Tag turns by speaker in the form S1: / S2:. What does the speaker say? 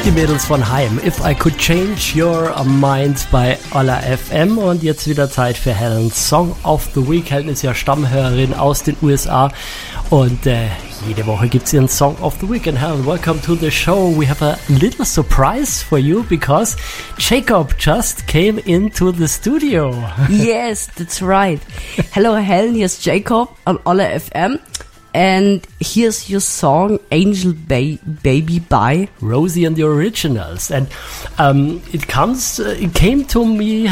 S1: Die Mädels von Haim, If I Could Change Your Mind bei Olla FM. Und jetzt wieder Zeit für Helen's Song of the Week. Helen ist ja Stammhörerin aus den USA und jede Woche gibt es ihren Song of the Week. And Helen, welcome to the show. We have a little surprise for you because Jacob just came into the studio.
S2: Yes, that's right. Hello Helen, here's Jacob on Olla FM. And here's your song, Angel Baby by
S1: Rosie and the Originals. And it came to me